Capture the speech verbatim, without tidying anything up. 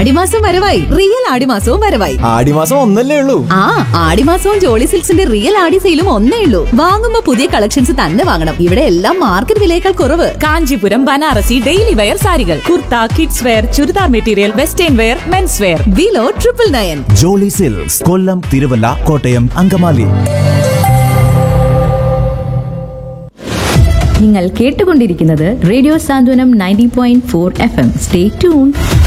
ആടിമാസം വരവായി. റിയൽ ആടിമാസവും വരവായി. ആടിമാസം ഒന്നല്ലേ ഉള്ളൂ. ആ ആടിമാസവും ജോളി സിൽക്സിന്റെ റിയൽ ആടി സെയിലും ഒന്നേ ഉള്ളൂ. വാങ്ങുമ്പോ പുതിയ കളക്ഷൻസ് തന്നെ വാങ്ങണം. ഇവിടെ എല്ലാം മാർക്കറ്റ് വിലയേക്കാൾ കുറവ്. കാഞ്ചീപുരം, ബനാറസി, ഡെയിലി വെയർ സാരികൾ, kurta, kids wear, churidar material, western wear, men's wear. Below triple nine. Jolly silks, കൊല്ലം, തിരുവല്ല, കോട്ടയം, അങ്കമാലി. നിങ്ങൾ കേട്ടുകൊണ്ടിരിക്കുന്നത് റേഡിയോ സാന്ത്വനം ninety point four F M. Stay tune.